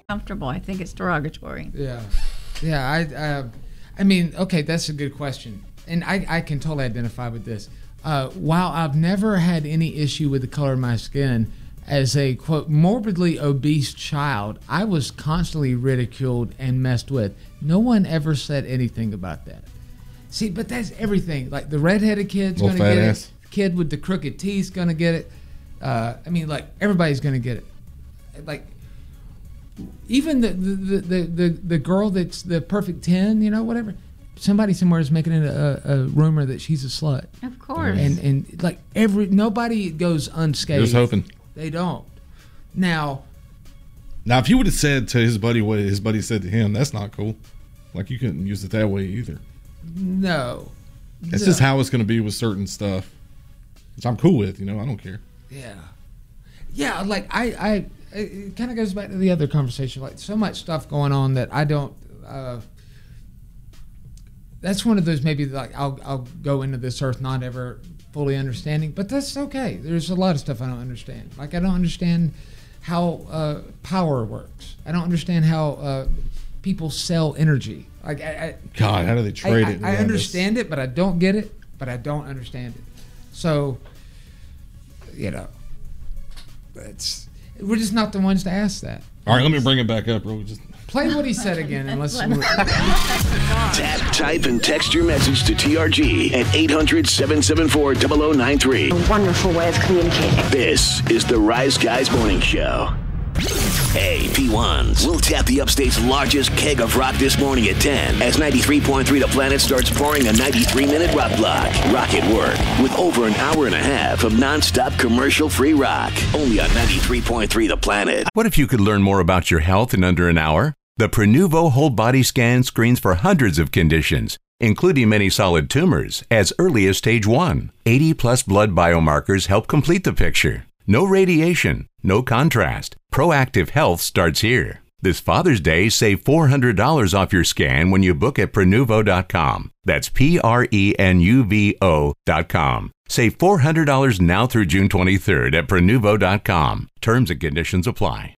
comfortable. I think it's derogatory. Yeah. I mean, okay, that's a good question. And I can totally identify with this. While I've never had any issue with the color of my skin, as a, quote, morbidly obese child, I was constantly ridiculed and messed with. No one ever said anything about that. See, but that's everything. Like the redheaded kid's going to get it. The kid with the crooked teeth's going to get it. I mean, like, everybody's going to get it. Like, even the girl that's the perfect 10, you know, whatever. Somebody somewhere is making it a rumor that she's a slut. Of course. And like nobody goes unscathed. Just hoping. They don't. Now, if he would have said to his buddy what his buddy said to him, that's not cool. Like, you couldn't use it that way either. No. That's just how it's going to be with certain stuff, which I'm cool with, you know, I don't care. Yeah. Yeah, like, it kind of goes back to the other conversation. Like, so much stuff going on that I don't, that's one of those maybe, like, I'll go into this earth not ever fully understanding, but that's okay. There's a lot of stuff I don't understand. Like, I don't understand how power works. I don't understand how people sell energy. Like, God, how do they trade it? I understand it, but I don't get it. But I don't understand it. So, you know, we're just not the ones to ask that. All right, let me bring it back up, bro. Just play what he said again, and let's. Tap, type, and text your message to TRG at 800-774-0093. A wonderful way of communicating. This is the Rise Guys Morning Show. Hey, P1s. We'll tap the upstate's largest keg of rock this morning at 10 as 93.3 The Planet starts pouring a 93-minute rock block. Rock at work with over an hour and a half of non-stop commercial-free rock. Only on 93.3 The Planet. What if you could learn more about your health in under an hour? The Prenuvo Whole Body Scan screens for hundreds of conditions, including many solid tumors, as early as stage 1. 80-plus blood biomarkers help complete the picture. No radiation, no contrast. Proactive health starts here. This Father's Day, save $400 off your scan when you book at Prenuvo.com. That's Prenuvo.com. Save $400 now through June 23rd at Prenuvo.com. Terms and conditions apply.